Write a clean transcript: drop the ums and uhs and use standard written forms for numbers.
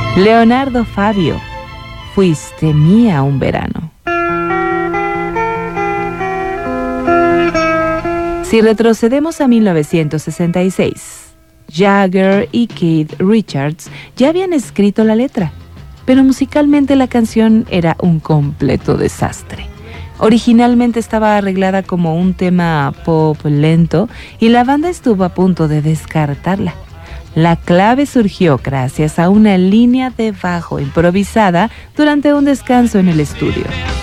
Leonardo Fabio, Fuiste mía un verano. Si retrocedemos a 1966, Jagger y Keith Richards ya habían escrito la letra, pero musicalmente la canción era un completo desastre. Originalmente estaba arreglada como un tema pop lento y la banda estuvo a punto de descartarla. La clave surgió gracias a una línea de bajo improvisada durante un descanso en el estudio.